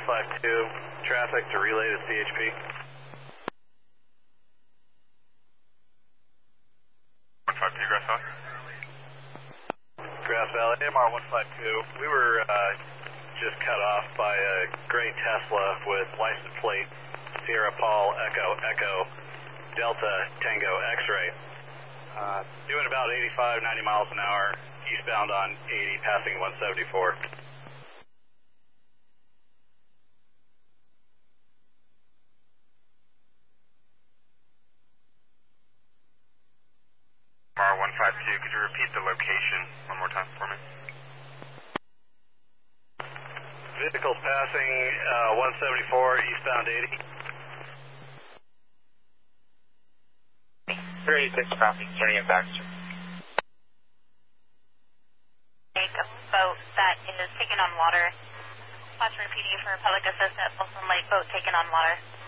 152, traffic to relay to CHP. Grass Valley. Grass Valley, AMR 152. We were just cut off by a gray Tesla with license plate Sierra Paul Echo Echo Delta Tango X-ray. Doing about 85, 90 miles an hour eastbound on 80, passing 174. AMR 152, could you repeat the location one more time for me? Vehicles passing 174 eastbound 80. 36 traffic, turning in Baxter. Take a boat that is taken on water. Watch repeating for public assistance, Folsom Lake boat taken on water.